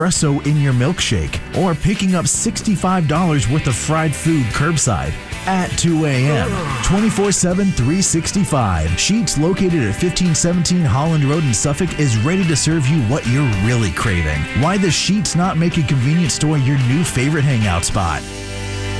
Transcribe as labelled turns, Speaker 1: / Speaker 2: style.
Speaker 1: espresso in your milkshake, or picking up $65 worth of fried food curbside at 2 a.m. 24/7, 365. Sheetz, located at 1517 Holland Road in Suffolk, is ready to serve you what you're really craving. Why does Sheetz not make a convenience store your new favorite hangout spot?